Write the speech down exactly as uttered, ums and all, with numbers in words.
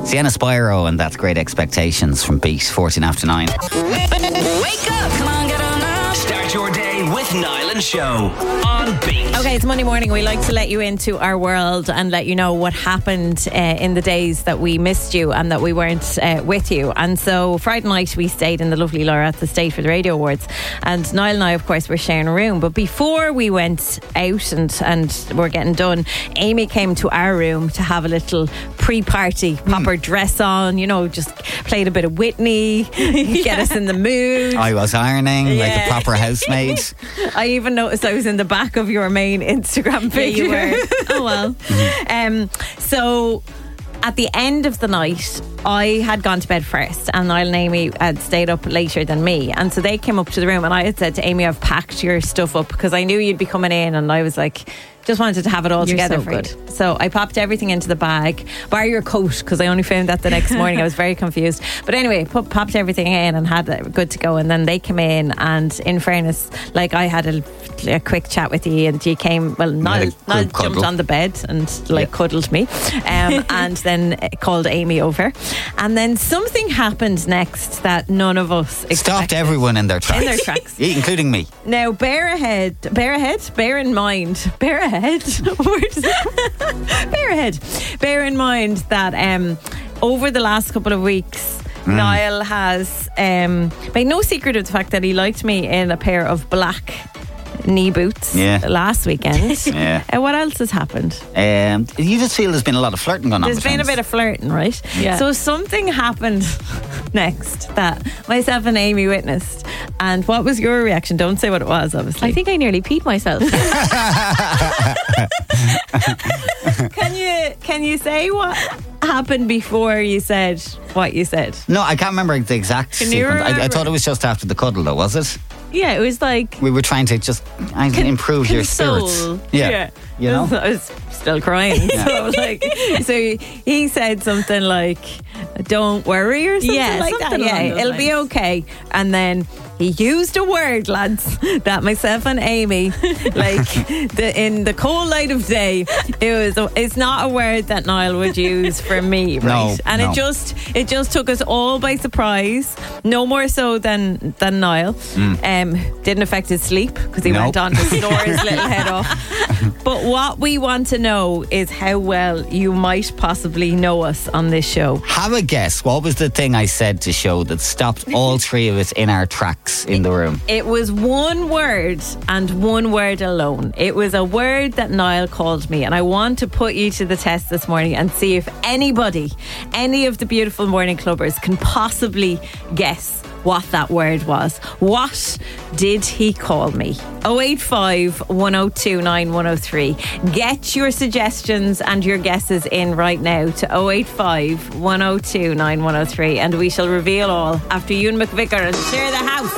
Sienna Spyro, and that's Great Expectations from Beat, fourteen after nine. Wake up! Come on, get on up! Start your day with Niall and Show on Beat. Okay, it's Monday morning. We like to let you into our world and let you know what happened uh, in the days that we missed you and that we weren't uh, with you. And so Friday night we stayed in the lovely Laura at the State for the Radio Awards, and Niall and I, of course, were sharing a room. But before we went out and and were getting done, Amy came to our room to have a little pre-party, pop her dress on, you know, just played a bit of Whitney, get us in the mood. I was ironing Yeah. like a proper housemaid. I even noticed I was in the back of your main Instagram page. Yeah, you were. Oh well. Um, so at the end of the night, I had gone to bed first, and Niall and Amy had stayed up later than me, and so they came up to the room, and I had said to Amy, I've packed your stuff up because I knew you'd be coming in, and I was like, just wanted to have it all You're together so for good. you. So I popped everything into the bag, bar your coat, because I only found that the next morning. I was very confused. But anyway, put, popped everything in and had it good to go. And then they came in, and in fairness, like I had a, a quick chat with you, and you came, well, Niall, a Niall group jumped cuddle. on the bed and like Yeah. cuddled me, um, and then called Amy over. And then something happened next that none of us expected. Stopped everyone in their tracks. In their tracks. Including me. Now, bear ahead, bear ahead, bear in mind, bear ahead, Where does it- bear ahead, bear in mind that um, over the last couple of weeks, Mm. Niall has um, made no secret of the fact that he liked me in a pair of black knee boots Yeah. last weekend. Yeah. Uh, what else has happened? Um, you just feel there's been a lot of flirting going on. There's been a bit of flirting, right? Yeah. So something happened next that myself and Amy witnessed. And what was your reaction? Don't say what it was, obviously. I think I nearly peed myself. Can you can you say what happened before you said what you said? No, I can't remember the exact Can you sequence. I, I remember? thought it was just after the cuddle, though, was it? Yeah, it was like We were trying to just I, Con- improve your console. spirits. Yeah. You know? I was still crying. So like, so he said something like, "Don't worry" or something Yeah, like something that. Yeah, along those it'll be lines. okay. And then he used a word, lads, that myself and Amy, like the, in the cold light of day, it was. It's not a word that Niall would use for me, right? No, and no. it just it just took us all by surprise. No more so than than Niall. Um, didn't affect his sleep because he No. went on to snore his little head off. But what we want to know is how well you might possibly know us on this show. Have a guess. What was the thing I said to show that stopped all three of us in our tracks in the room? It was one word and one word alone. It was a word that Niall called me, and I want to put you to the test this morning and see if anybody, any of the beautiful morning clubbers, can possibly guess what that word was. What did he call me? oh eight five, one oh two, nine one oh three. Get your suggestions and your guesses in right now to oh eight five, one oh two, nine one oh three, and we shall reveal all after Ewan McVicker and Share the House.